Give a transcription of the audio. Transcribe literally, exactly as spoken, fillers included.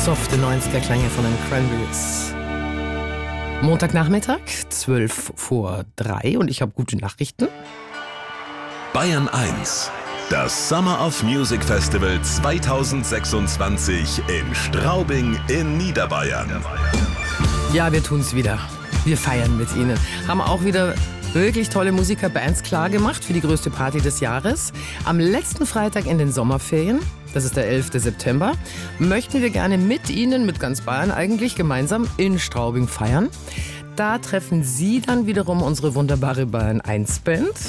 Softe neunziger-Klänge von den Cranberries. Montagnachmittag, zwölf vor drei und ich habe gute Nachrichten. Bayern eins, das Summer of Music Festival zweitausendsechsundzwanzig in Straubing in Niederbayern. Ja, wir tun's wieder. Wir feiern mit Ihnen. Haben auch wieder wirklich tolle Musiker, Bands klar gemacht für die größte Party des Jahres. Am letzten Freitag in den Sommerferien, das ist der elfte September, möchten wir gerne mit Ihnen, mit ganz Bayern eigentlich, gemeinsam in Straubing feiern. Da treffen Sie dann wiederum unsere wunderbare Bayern eins Band.